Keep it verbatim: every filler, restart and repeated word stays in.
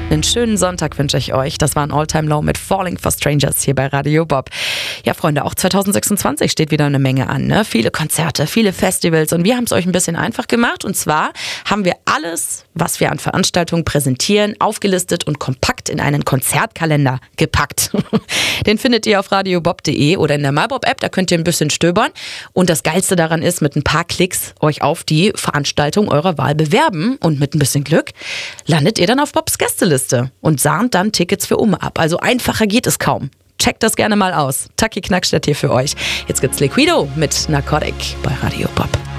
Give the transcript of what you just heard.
Einen schönen Sonntag wünsche ich euch. Das war ein All-Time Low mit Falling for Strangers hier bei Radio Bob. Ja, Freunde, auch zwanzig sechsundzwanzig steht wieder eine Menge an. Ne? Viele Konzerte, viele Festivals und wir haben es euch ein bisschen einfach gemacht. Und zwar haben wir alles, was wir an Veranstaltungen präsentieren, aufgelistet und kompakt in einen Konzertkalender gepackt. Den findet ihr auf radiobob punkt de oder in der MyBob-App, da könnt ihr ein bisschen stöbern. Und das Geilste daran ist, mit ein paar Klicks euch auf die Veranstaltung eurer Wahl bewerben und mit ein bisschen Glück landet ihr dann auf Bobs Gästeliste und sahnt dann Tickets für Umme ab. Also einfacher geht es kaum. Checkt das gerne mal aus. Taki Knackstedt hier für euch. Jetzt gibt's Liquido mit Narcotic bei Radio Bob.